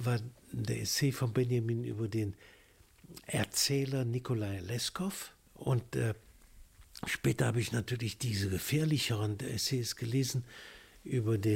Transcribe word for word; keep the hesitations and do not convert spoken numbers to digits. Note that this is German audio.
war der Essay von Benjamin über den Erzähler Nikolai Leskow. Und äh, später habe ich natürlich diese gefährlicheren Essays gelesen über den